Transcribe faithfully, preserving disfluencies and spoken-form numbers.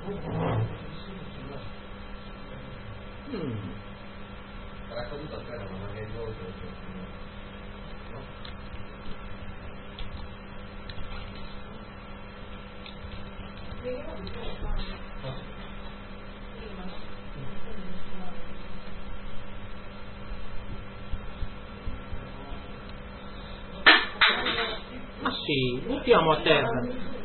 Mm. Racconto a te, ma magari volta no? Ma sì, buttiamo a terra.